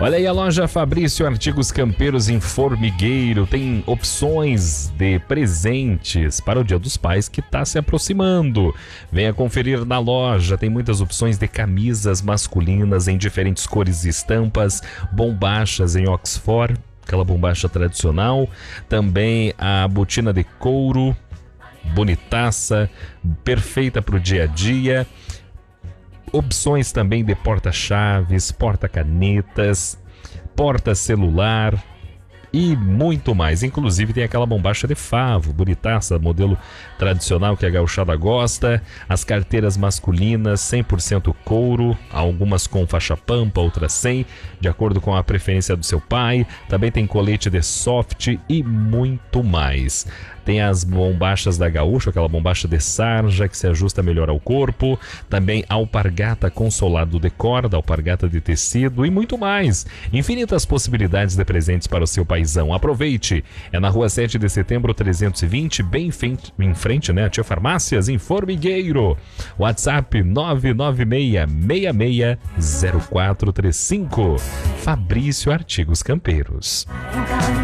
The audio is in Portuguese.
Olha aí a loja Fabrício Artigos Campeiros em Formigueiro. Tem opções de presentes para o Dia dos Pais que está se aproximando. Venha conferir na loja. Tem muitas opções de camisas masculinas em diferentes cores e estampas. Bombachas em Oxford, aquela bombacha tradicional. Também a botina de couro, bonitaça, perfeita para o dia a dia. Opções também de porta-chaves, porta-canetas, porta-celular e muito mais. Inclusive tem aquela bombacha de favo, bonitaça, modelo tradicional que a gauchada gosta. As carteiras masculinas, 100% couro, algumas com faixa pampa, outras sem, de acordo com a preferência do seu pai. Também tem colete de soft e muito mais. Tem as bombachas da Gaúcha, aquela bombacha de sarja que se ajusta melhor ao corpo. Também alpargata com solado de corda, alpargata de tecido e muito mais. Infinitas possibilidades de presentes para o seu paizão. Aproveite! É na rua 7 de setembro 320, bem em frente, né? Tia Farmácias, em Formigueiro. WhatsApp 996-660435. Fabrício Artigos Campeiros.